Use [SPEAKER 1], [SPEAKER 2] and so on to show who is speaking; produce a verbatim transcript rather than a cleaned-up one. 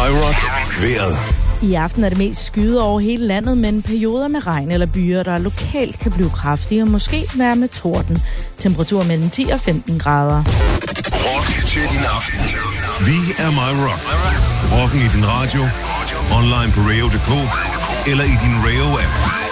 [SPEAKER 1] MyRock vejret.
[SPEAKER 2] I aften er det mest skyet over hele landet, men perioder med regn eller byer, der lokalt kan blive kraftige og måske være med torden. Temperatur mellem ti og femten grader.
[SPEAKER 1] Rock til din aften. Vi er MyRock. Rocken i din radio, online på radio punktum d k eller i din Radio-app.